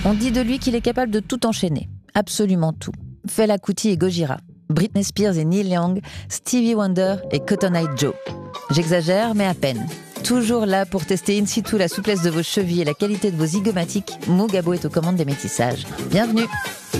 On dit de lui qu'il est capable de tout enchaîner, absolument tout. Fela Kuti et Gojira, Britney Spears et Neil Young, Stevie Wonder et Cotton Eye Joe. J'exagère, mais à peine. Toujours là pour tester in situ la souplesse de vos chevilles et la qualité de vos zygomatiques, Mo Gabo est aux commandes des métissages. Bienvenue!